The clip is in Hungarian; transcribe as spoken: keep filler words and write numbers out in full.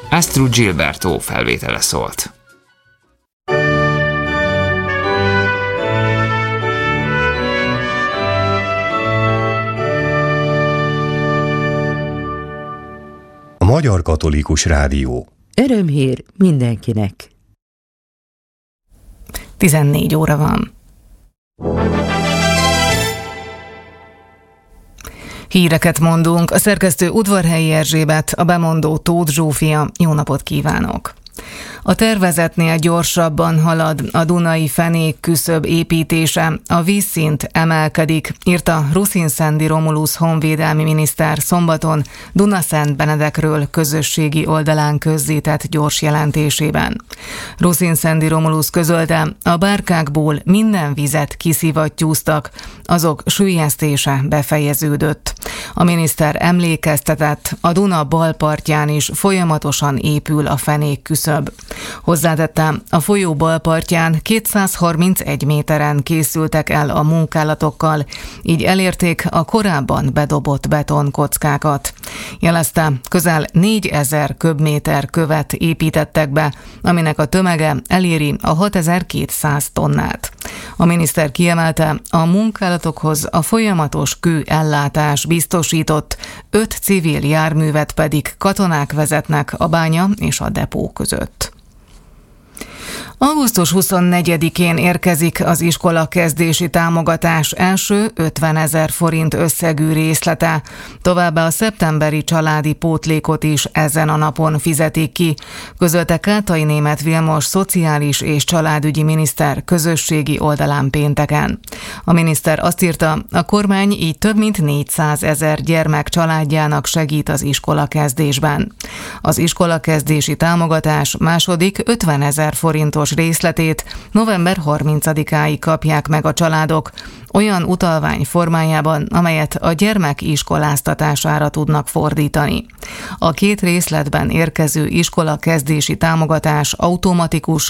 Astrud Gilberto felvétele szólt. A Magyar Katolikus Rádió. Örömhír mindenkinek. tizennégy óra van. Híreket mondunk, a szerkesztő Udvarhelyi Erzsébet, a bemondó Tóth Zsófia. Jó napot kívánok! A tervezetnél gyorsabban halad a Dunai fenék küszöb építése, a vízszint emelkedik, írta Rusin-Szendi Romulus honvédelmi miniszter szombaton Dunaszent Benedekről közösségi oldalán közzétett gyors jelentésében. Rusin-Szendi Romulus közölte, a bárkákból minden vizet kiszivattyúztak, azok süllyesztése befejeződött. A miniszter emlékeztetett, a Duna bal partján is folyamatosan épül a fenék küszöb. Hozzátette, a folyó bal partján kétszázharmincegy méteren készültek el a munkálatokkal, így elérték a korábban bedobott betonkockákat. Jelezte, közel négyezer köbméter követ építettek be, aminek a tömege eléri a hatezer-kétszáz tonnát. A miniszter kiemelte, a munkálatokhoz a folyamatos kőellátás biztosított, öt civil járművet pedig katonák vezetnek a bánya és a depó között. augusztus huszonnegyedikén érkezik az iskola kezdési támogatás első ötvenezer forint összegű részlete. Továbbá a szeptemberi családi pótlékot is ezen a napon fizetik ki, közölte Kátai Németh Vilmos szociális és családügyi miniszter közösségi oldalán pénteken. A miniszter azt írta, a kormány így több mint négyszázezer gyermek családjának segít az iskola kezdésben. Az iskola kezdési támogatás második ötvenezer forintos részletét november harmincadikáig kapják meg a családok, olyan utalvány formájában, amelyet a gyermek iskoláztatására tudnak fordítani. A két részletben érkező iskola kezdési támogatás automatikus,